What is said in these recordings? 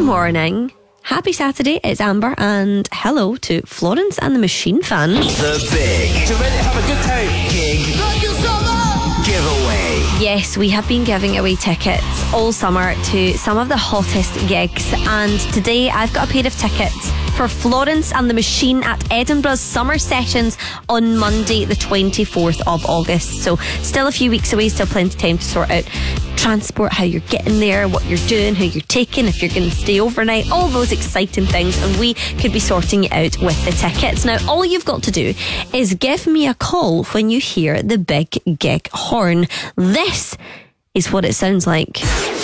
morning. Happy Saturday, it's Amber, and hello to Florence and the Machine fans. The big You ready to have a good time? gig giveaway. Yes, we have been giving away tickets all summer to some of the hottest gigs, and today I've got a pair of tickets for Florence and the Machine at Edinburgh's Summer Sessions on Monday the 24th of August. So still a few weeks away, still plenty of time to sort out transport, how you're getting there, what you're doing, who you're taking, if you're going to stay overnight, all those exciting things, and we could be sorting it out with the tickets. Now, all you've got to do is give me a call when you hear the big gig horn. This is what it sounds like.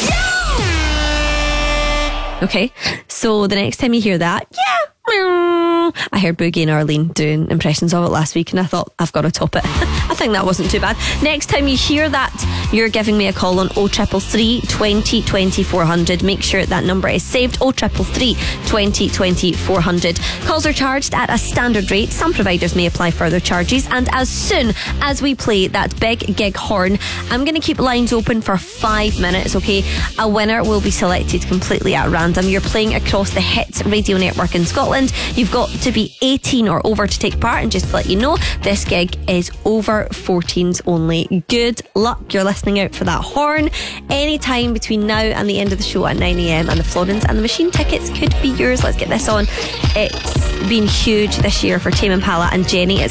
Okay, so the next time you hear that, I heard Boogie and Arlene doing impressions of it last week, and I thought, I've got to top it. I think that wasn't too bad. Next time you hear that, you're giving me a call on 0333 20 20 400. Make sure that number is saved, 0333 20 20 400. Calls are charged at a standard rate. Some providers may apply further charges, and as soon as we play that big gig horn, I'm going to keep lines open for 5 minutes, okay? A winner will be selected completely at random. You're playing across the Hits radio network in Scotland. You've got to be 18 or over to take part, and just to let you know, this gig is over 14s only. Good luck. You're listening out for that horn anytime between now and the end of the show at 9am, and the Florence and the Machine tickets could be yours. Let's get this on. It's been huge this year for Tame Impala and Jenny. It's